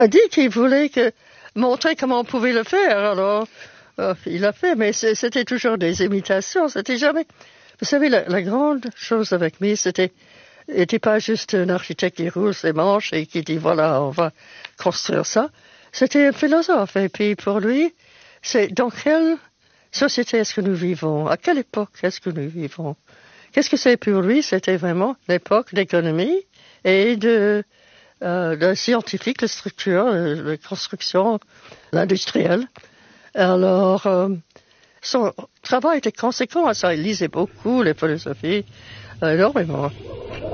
a dit qu'il voulait montrer comment on pouvait le faire. Alors, il l'a fait, mais c'était toujours des imitations. C'était jamais... Vous savez, la grande chose avec lui, n'était pas juste un architecte qui roule ses manches et qui dit, voilà, on va construire ça. C'était un philosophe. Et puis, pour lui, c'est dans quelle société est-ce que nous vivons? À quelle époque est-ce que nous vivons? Qu'est-ce que c'est pour lui? C'était vraiment l'époque d'économie et de scientifique, de structure, de construction, l'industriel. Alors, son travail était conséquent à ça. Il lisait beaucoup les philosophies, énormément.